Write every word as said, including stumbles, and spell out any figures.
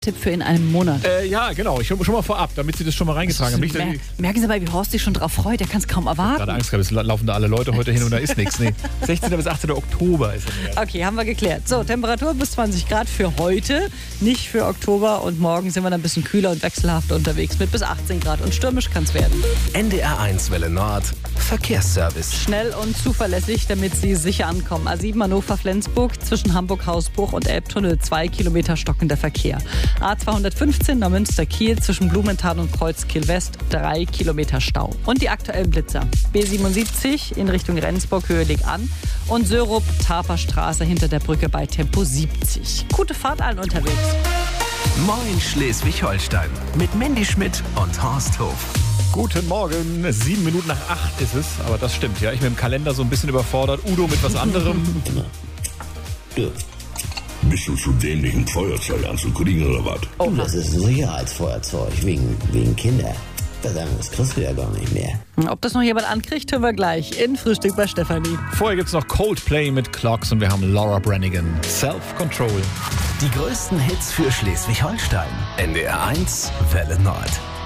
Tipp für in einem Monat. Äh, ja, genau. Ich schon mal vorab, damit Sie das schon mal reingetragen haben. Nicht, dass Mer ich merken Sie mal, wie Horst sich schon drauf freut. Der kann es kaum erwarten. gerade Angst gehabt, es laufen da alle Leute heute hin und da ist nichts. Nee. sechzehnten bis achtzehnten Oktober ist es. Okay, haben wir geklärt. So, Temperatur bis zwanzig Grad für heute, nicht für Oktober. Und morgen sind wir dann ein bisschen kühler und wechselhaft unterwegs mit bis achtzehn Grad. Und stürmisch kann es werden. N D R eins Welle Nord. Verkehrsservice. Schnell und zuverlässig, damit Sie sicher ankommen. A sieben Hannover-Flensburg zwischen Hamburg-Hausbruch und Elbtunnel. Zwei Kilometer stockender Verkehr. A zweihundertfünfzehn Neumünster-Kiel zwischen Blumenthal und Kreuzkiel-West. Drei Kilometer Stau. Und die aktuellen Blitzer. B siebenundsiebzig in Richtung Rendsburg, Höhe Leg an. Und Sörup-Taperstraße hinter der Brücke bei Tempo siebzig. Gute Fahrt allen unterwegs. Moin Schleswig-Holstein. Mit Mandy Schmidt und Horst Hof. Guten Morgen, sieben Minuten nach acht ist es, aber das stimmt, ja. Ich bin im Kalender so ein bisschen überfordert, Udo mit was anderem. Du, bist du zu dämlich, ein Feuerzeug anzukriegen oder was? Oh, das ist ein Sicherheitsfeuerzeug, wegen, wegen Kinder. Verdammt, das kriegst du ja gar nicht mehr. Ob das noch jemand ankriegt, hören wir gleich in Frühstück bei Stefanie. Vorher gibt's noch Coldplay mit Clocks und wir haben Laura Branigan. Self-Control. Die größten Hits für Schleswig-Holstein. N D R eins Welle Nord.